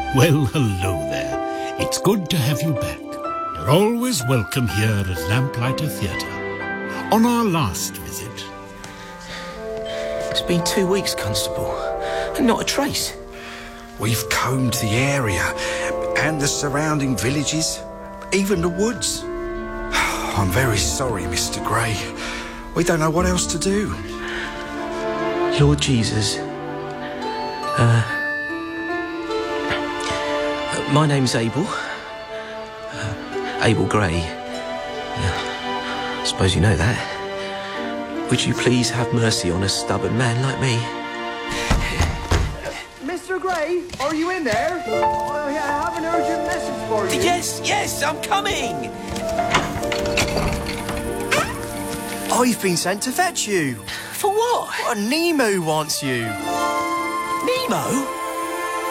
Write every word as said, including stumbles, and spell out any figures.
Well, hello there. It's good to have you back. You're always welcome here at Lamplighter Theatre. On our last visit... It's been two weeks, Constable, and not a trace. We've combed the area and the surrounding villages, even the woods. I'm very sorry, Mister Gray. We don't know what else to do. Lord Jesus. Uh, my name's Abel. Uh, Abel Gray. Yeah, I suppose you know that. Would you please have mercy on a stubborn man like me? Mister Gray, are you in there? I have an urgent message for you. Yes, yes, I'm coming! I've been sent to fetch you. For what? Oh, Nemo wants you. Nemo?